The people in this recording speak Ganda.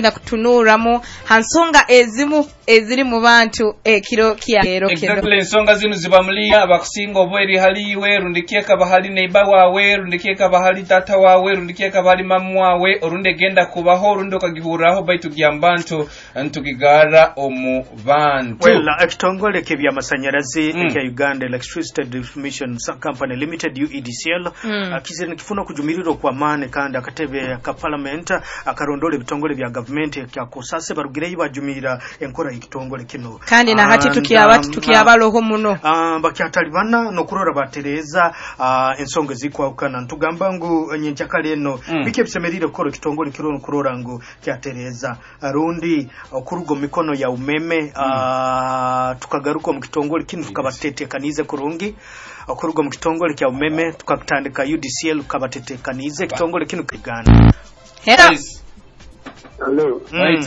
tugenda kutunuramu hansonga ezimu eziri mu bantu ekiro kyaleero exactly ensonga zino zibamulia abakusinga obweri haliwe rundikie kabahali neiba wawe rundikie kabahali tata wawe rundikie kabahali mamu wawe orunde genda kubaho rundo kagihuraho baitu gyambantu ntugigara omu bantu. Well, ekitongole kebya masanyarazi ekya Uganda Electricity Distribution Company Limited UEDCL akizira kifuna kujumiriro kwa mane kandi akatebe ka parliament akarondole bitongole bya government kya kusase barugireyi bajumira enkora y'ekitongole kino kandi na hati tukiyabaloho muno bakyatalibana nokurora batereza ensonga zikwawukana ntugamba ngu nyenchakale eno bike bisemerire koro kitongole kiro kurora ngo kyatereza rundi okurugo mikono ya umeme tukagaruka mu kitongole kino tukabatetekanize kurungi okurugo mu kitongole kya umeme tukatandika UDCL tukabatetekanize kitongole kino kigana Hello. Hello.